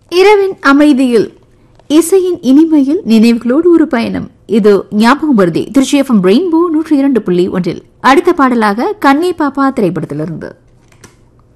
இரவின் அமைதியில் இசையின் இனிமையில் நினைவுகளோடு ஒரு பயணம். இது ஞாபகம் வருதி திருச்சி FM ரெயின்போ 102.1. அடுத்த பாடலாக கண்ணே பாப்பா திரைப்படத்திலிருந்து